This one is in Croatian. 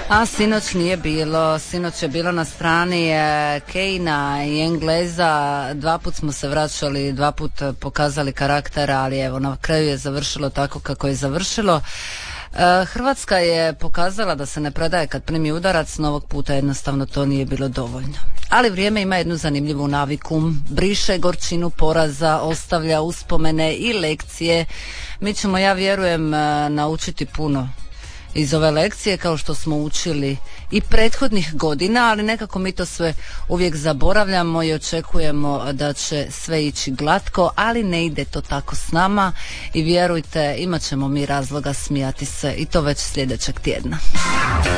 A sinoć nije bilo, sinoć je bilo na strani Kejna i Engleza, dva put smo se vraćali, dva put pokazali karaktera, ali evo na kraju je završilo tako kako je završilo. Hrvatska je pokazala da se ne predaje kad primi udarac, no ovog puta jednostavno to nije bilo dovoljno. Ali vrijeme ima jednu zanimljivu naviku, briše gorčinu poraza, ostavlja uspomene i lekcije. Mi ćemo, ja vjerujem, naučiti puno iz ove lekcije kao što smo učili i prethodnih godina, ali nekako mi to sve uvijek zaboravljamo i očekujemo da će sve ići glatko, ali ne ide to tako s nama i vjerujte, imat ćemo mi razloga smijati se i to već sljedećeg tjedna.